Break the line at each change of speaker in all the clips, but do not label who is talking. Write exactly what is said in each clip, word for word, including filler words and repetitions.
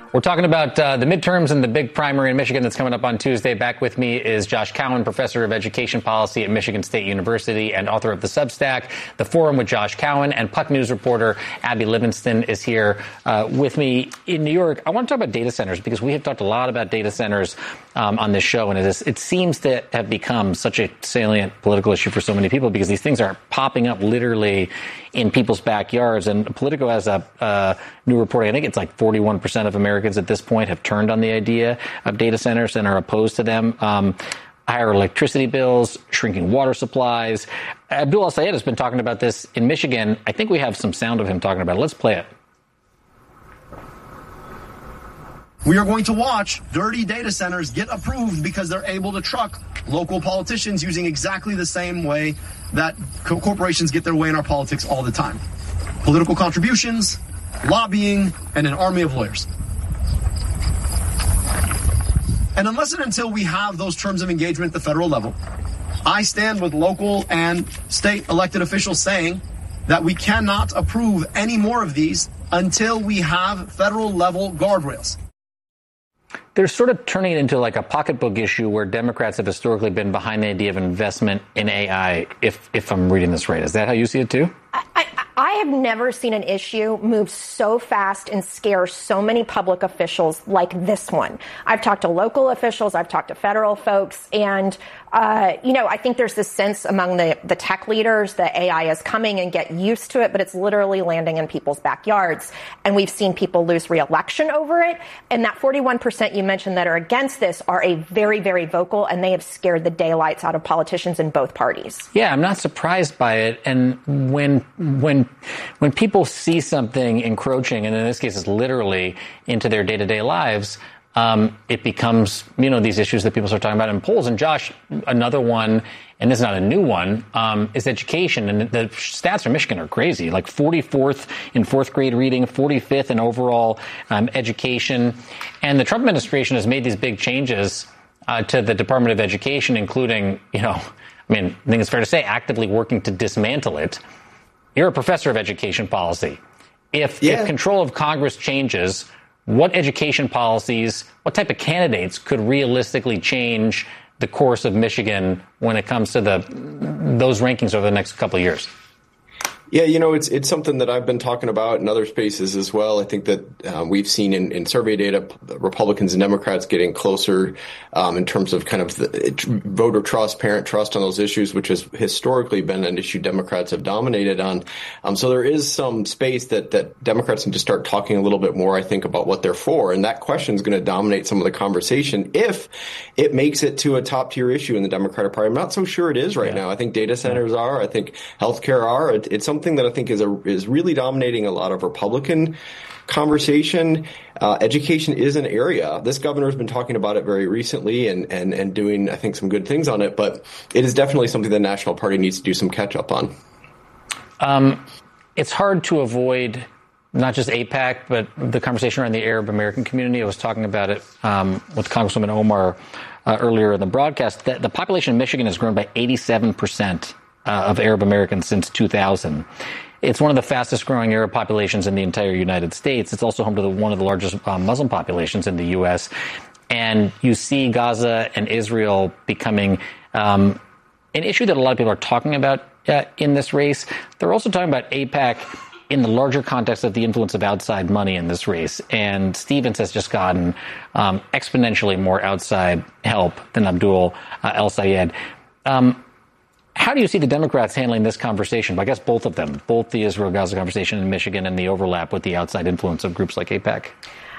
We're talking about uh, the midterms and the big primary in Michigan that's coming up on Tuesday. Back with me is Josh Cowan, professor of education policy at Michigan State University and author of the Substack, The Forum with Josh Cowan, and Puck News reporter Abby Livingston is here uh, with me in New York. I want to talk about data centers because we have talked a lot about data centers um, on this show, and it, is, it seems to have become such a salient political issue for so many people because these things are popping up literally in people's backyards. And Politico has a uh, new reporting. I think it's like forty-one percent of Americans at this point have turned on the idea of data centers and are opposed to them. Um, higher electricity bills, shrinking water supplies. Abdul El-Sayed has been talking about this in Michigan. I think we have some sound of him talking about it. Let's play it.
We are going to watch dirty data centers get approved because they're able to truck local politicians using exactly the same way that co- corporations get their way in our politics all the time. Political contributions, lobbying, and an army of lawyers. And unless and until we have those terms of engagement at the federal level, I stand with local and state elected officials saying that we cannot approve any more of these until we have federal level guardrails.
They're sort of turning it into like a pocketbook issue where Democrats have historically been behind the idea of investment in A I, if if I'm reading this right. Is that how you see it too?
I, I, I have never seen an issue move so fast and scare so many public officials like this one. I've talked to local officials, I've talked to federal folks, and uh, you know, I think there's this sense among the, the tech leaders that A I is coming and get used to it, but it's literally landing in people's backyards. And we've seen people lose re-election over it. And that forty-one percent you mentioned that are against this are a very, very vocal, and they have scared the daylights out of politicians in both parties.
Yeah, I'm not surprised by it. And when when when people see something encroaching, and in this case it's literally into their day-to-day lives, Um, it becomes, you know, these issues that people start talking about in polls. And Josh, another one, and this is not a new one, um, is education. And the stats from Michigan are crazy, like forty-fourth in fourth grade reading, forty-fifth in overall um, education. And the Trump administration has made these big changes uh, to the Department of Education, including, you know, I mean, I think it's fair to say actively working to dismantle it. You're a professor of education policy. If, yeah. if control of Congress changes, what education policies, what type of candidates could realistically change the course of Michigan when it comes to the those rankings over the next couple of years?
Yeah, you know, it's it's something that I've been talking about in other spaces as well. I think that uh, we've seen in, in survey data, Republicans and Democrats getting closer um, in terms of kind of the voter trust, parent trust on those issues, which has historically been an issue Democrats have dominated on. Um, so there is some space that, that Democrats need to start talking a little bit more, I think, about what they're for. And that question is going to dominate some of the conversation if it makes it to a top tier issue in the Democratic Party. I'm not so sure it is right yeah. now. I think data centers are. I think healthcare are. It, it's something that I think is a, is really dominating a lot of Republican conversation. Uh, education is an area. This governor has been talking about it very recently and, and, and doing, I think, some good things on it. But it is definitely something the National Party needs to do some catch up on. Um,
it's hard to avoid not just AIPAC, but the conversation around the Arab American community. I was talking about it um, with Congresswoman Omar uh, earlier in the broadcast. The, the population in Michigan has grown by eighty-seven percent uh, of Arab Americans since two thousand. It's one of the fastest growing Arab populations in the entire United States. It's also home to the, one of the largest uh, Muslim populations in the U S. And you see Gaza and Israel becoming um, an issue that a lot of people are talking about uh, in this race. They're also talking about AIPAC in the larger context of the influence of outside money in this race. And Stevens has just gotten um, exponentially more outside help than Abdul uh, El-Sayed. Um, How do you see the Democrats handling this conversation? I guess both of them, both the Israel-Gaza conversation in Michigan and the overlap with the outside influence of groups like AIPAC.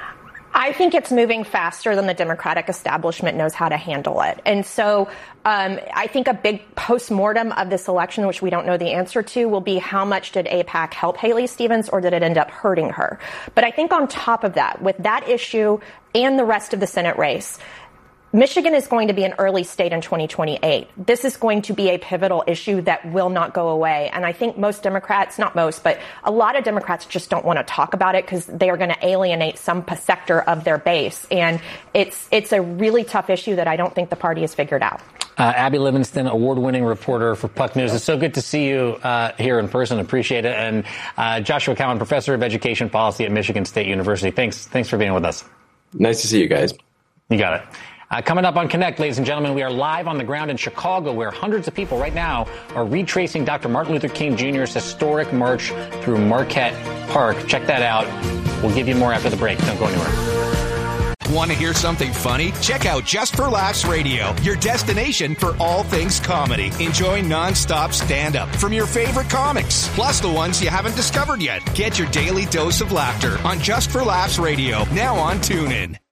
I think it's moving faster than the Democratic establishment knows how to handle it. And so um, I think a big postmortem of this election, which we don't know the answer to, will be how much did AIPAC help Haley Stevens or did it end up hurting her? But I think on top of that, with that issue and the rest of the Senate race, Michigan is going to be an early state in twenty twenty-eight. This is going to be a pivotal issue that will not go away. And I think most Democrats, not most, but a lot of Democrats just don't want to talk about it because they are going to alienate some sector of their base. And it's it's a really tough issue that I don't think the party has figured out.
Uh, Abby Livingston, award-winning reporter for Puck News. It's so good to see you uh, here in person. Appreciate it. And uh, Joshua Cowan, professor of education policy at Michigan State University. Thanks. Thanks for being with us.
Nice to see you guys.
You got it. Uh, coming up on Connect, ladies and gentlemen, we are live on the ground in Chicago, where hundreds of people right now are retracing Doctor Martin Luther King Junior's historic march through Marquette Park. Check that out. We'll give you more after the break. Don't go anywhere.
Want to hear something funny? Check out Just for Laughs Radio, your destination for all things comedy. Enjoy nonstop stand-up from your favorite comics, plus the ones you haven't discovered yet. Get your daily dose of laughter on Just for Laughs Radio, now on TuneIn.